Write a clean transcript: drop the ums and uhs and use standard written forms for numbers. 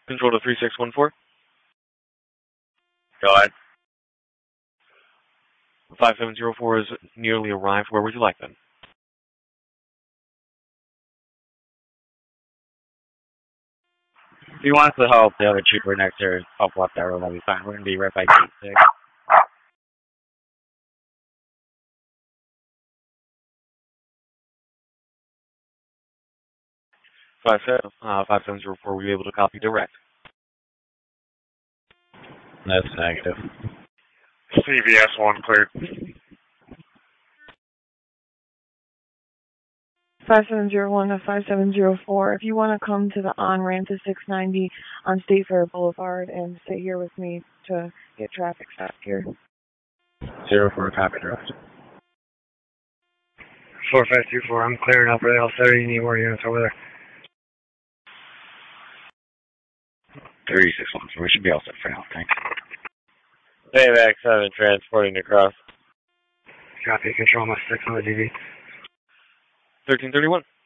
Control to 3614. Go ahead. 5704 is nearly arrived. Where would you like them? If you want us to help the other trooper next to help left arrow, that'll be fine. We're going to be right by gate 6. Five 5704, will you be able to copy direct? That's negative. CVS 1 cleared. 5701 to 5704. If you want to come to the on-ramp to 690 on State Fair Boulevard and stay here with me to get traffic stopped here. 04, copy direct. 4524, I'm clearing up rail 30. You need more units over there. 3614, we should be all set for now. Thanks. Payback 7 transporting across. Copy, control my 6 on the DV. 1331.